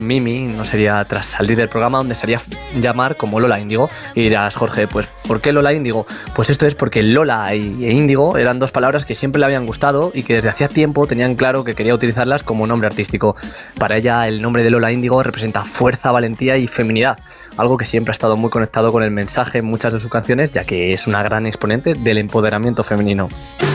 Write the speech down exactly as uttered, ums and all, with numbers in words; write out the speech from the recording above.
Mimi no sería tras salir del programa, donde se haría llamar como Lola Índigo. Y dirás, Jorge, pues ¿por qué Lola Índigo? Pues esto es porque Lola y e Índigo eran dos palabras que siempre le habían gustado y que desde hacía tiempo tenían claro que quería utilizarlas como nombre artístico. Para ella el nombre de Lola Índigo representa fuerza, valentía y feminidad, algo que siempre ha estado muy conectado con el mensaje en muchas de sus canciones, ya que es una gran exponente del empoderamiento femenino.